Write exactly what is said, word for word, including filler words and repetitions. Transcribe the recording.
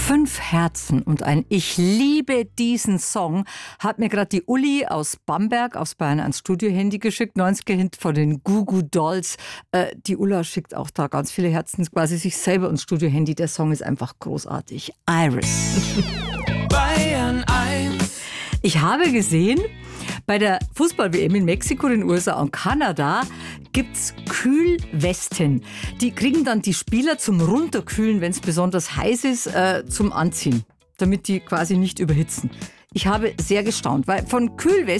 Fünf Herzen und ein Ich liebe diesen Song hat mir gerade die Uli aus Bamberg aus Bayern ans Studiohandy geschickt. neunziger-Hit von den Goo Goo Dolls. Äh, die Ulla schickt auch da ganz viele Herzen, quasi sich selber ins Studiohandy. Der Song ist einfach großartig. Iris. Bayern eins. Ich habe gesehen, bei der Fußball-W M in Mexiko, den U S A und Kanada gibt's Kühlwesten. Die kriegen dann die Spieler zum Runterkühlen, wenn es besonders heiß ist, äh, zum Anziehen, damit die quasi nicht überhitzen. Ich habe sehr gestaunt, weil von Kühlwesten